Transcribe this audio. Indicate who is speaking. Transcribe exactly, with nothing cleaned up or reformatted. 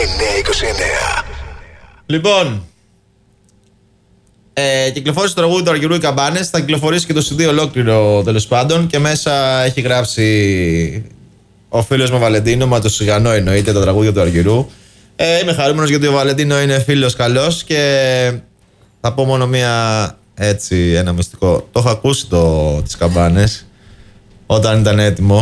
Speaker 1: εννιακόσια είκοσι εννέα.
Speaker 2: Λοιπόν, ε, κυκλοφόρησε το τραγούδι του Αργυρού οι Καμπάνες. Θα κυκλοφορήσει και το σι ντι ολόκληρο τέλος πάντων. Και μέσα έχει γράψει ο φίλος μου Βαλεντίνο, μα το Σιγανό εννοείται, τα τραγούδια του Αργυρού. Ε, είμαι χαρούμενος γιατί ο Βαλεντίνο είναι φίλος καλός. Και θα πω μόνο μία, έτσι, ένα μυστικό. Το έχω ακούσει το, τις Καμπάνες όταν ήταν έτοιμο.